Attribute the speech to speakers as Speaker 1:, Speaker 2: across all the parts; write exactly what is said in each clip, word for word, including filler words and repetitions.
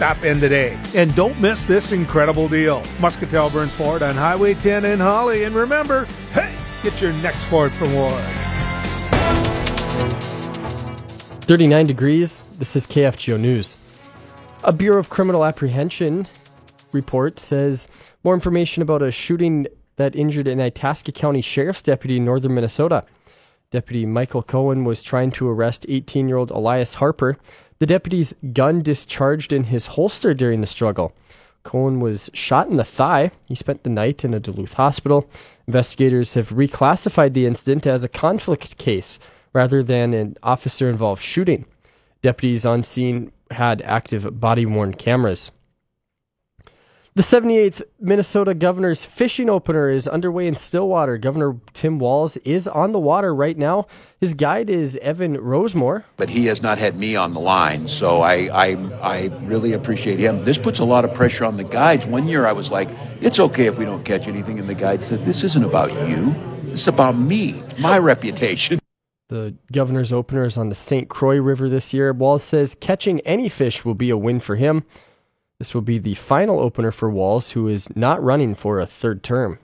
Speaker 1: Stop in today. And don't miss this incredible deal. Muscatel Burns Ford on Highway ten in Holly. And remember, hey, get your next Ford from Ward.
Speaker 2: thirty-nine degrees. This is K F G O News. A Bureau of Criminal Apprehension report says more information about a shooting that injured an Itasca County Sheriff's deputy in northern Minnesota. Deputy Michael Cohen was trying to arrest eighteen-year-old Elias Harper. The deputy's gun discharged in his holster during the struggle. Cohen was shot in the thigh. He spent the night in a Duluth hospital. Investigators have reclassified the incident as a conflict case rather than an officer-involved shooting. Deputies on scene had active body-worn cameras. The seventy-eighth Minnesota Governor's Fishing Opener is underway in Stillwater. Governor Tim Walz is on the water right now. His guide is Evan Rosemore.
Speaker 3: But he has not had me on the line, so I, I, I really appreciate him. This puts a lot of pressure on the guides. One year I was like, it's okay if we don't catch anything, and the guide said, this isn't about you. It's about me, my reputation.
Speaker 2: The Governor's Opener is on the Saint Croix River this year. Walz says catching any fish will be a win for him. This will be the final opener for Walz, who is not running for a third term.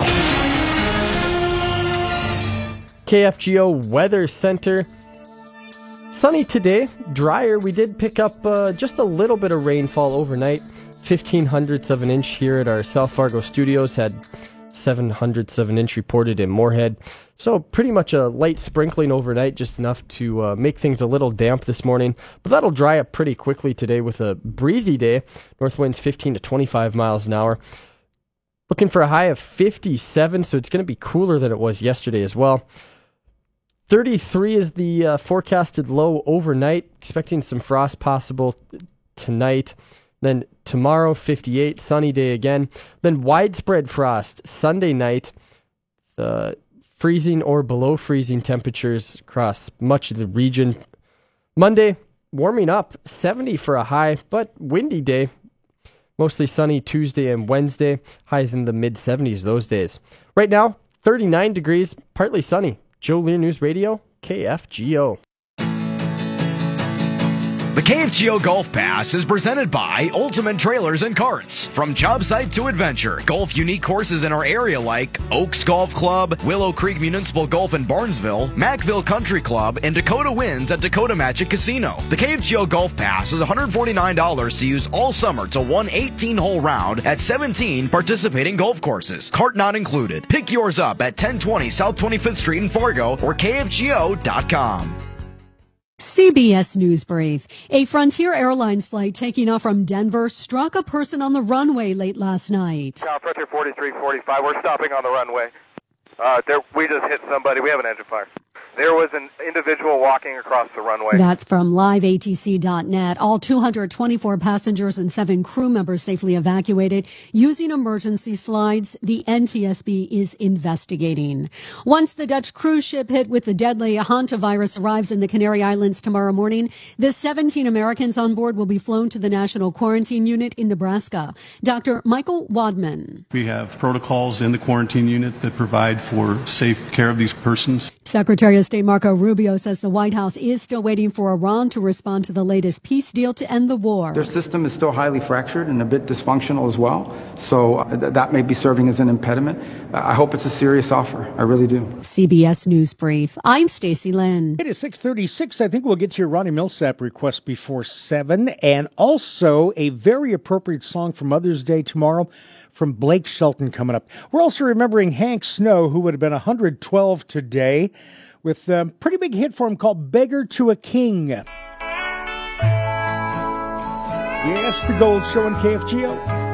Speaker 2: K F G O Weather Center. Sunny today, drier. We did pick up uh, just a little bit of rainfall overnight. fifteen hundredths of an inch here at our South Fargo studios. Had seven hundredths of an inch reported in Moorhead. So pretty much a light sprinkling overnight, just enough to uh, make things a little damp this morning. But that'll dry up pretty quickly today with a breezy day. North winds fifteen to twenty-five miles an hour. Looking for a high of fifty-seven, so it's going to be cooler than it was yesterday as well. thirty-three is the uh, forecasted low overnight. Expecting some frost possible tonight. Then tomorrow, fifty-eight, sunny day again. Then widespread frost Sunday night. Uh, freezing or below freezing temperatures across much of the region. Monday, warming up, seventy for a high, but windy day. Mostly sunny Tuesday and Wednesday. Highs in the mid-seventies those days. Right now, thirty-nine degrees, partly sunny. Joe Lear News Radio, K F G O.
Speaker 4: The K F G O Golf Pass is presented by Ultimate Trailers and Carts. From job site to adventure, golf unique courses in our area like Oaks Golf Club, Willow Creek Municipal Golf in Barnesville, Mackville Country Club, and Dakota Winds at Dakota Magic Casino. The K F G O Golf Pass is one hundred forty-nine dollars to use all summer to one eighteen-hole round at seventeen participating golf courses. Cart not included. Pick yours up at ten twenty South twenty-fifth Street in Fargo or K F G O dot com.
Speaker 5: C B S News Brief. A Frontier Airlines flight taking off from Denver struck a person on the runway late last night.
Speaker 6: Now, Frontier forty-three forty-five, we're stopping on the runway. Uh, there, we just hit somebody. We have an engine fire. There was an individual walking across the runway.
Speaker 5: That's from live A T C dot net. All two hundred twenty-four passengers and seven crew members safely evacuated using emergency slides. The N T S B is investigating. Once the Dutch cruise ship hit with the deadly hantavirus arrives in the Canary Islands tomorrow morning, the seventeen Americans on board will be flown to the National Quarantine Unit in Nebraska. Doctor Michael Wadman.
Speaker 7: We have protocols in the quarantine unit that provide for safe care of these persons.
Speaker 5: Secretary of State Marco Rubio says the White House is still waiting for Iran to respond to the latest peace deal to end the war.
Speaker 8: Their system is still highly fractured and a bit dysfunctional as well, so uh, th- that may be serving as an impediment. I hope it's a serious offer. I really do.
Speaker 5: C B S News Brief. I'm Stacy Lynn.
Speaker 1: It is six thirty-six. I think we'll get to your Ronnie Millsap request before seven, and also a very appropriate song for Mother's Day tomorrow from Blake Shelton coming up. We're also remembering Hank Snow, who would have been one hundred twelve today, with a pretty big hit for him called Beggar to a King. Yes, the Gold Show on K F G O.